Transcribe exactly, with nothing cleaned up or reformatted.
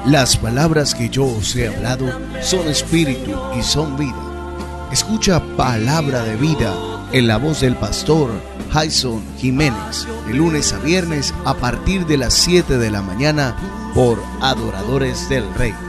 Las palabras que yo os he hablado son espíritu y son vida. Escucha Palabra de Vida en la voz del pastor Jason Jiménez, de lunes a viernes a partir de las siete de la mañana por Adoradores del Rey.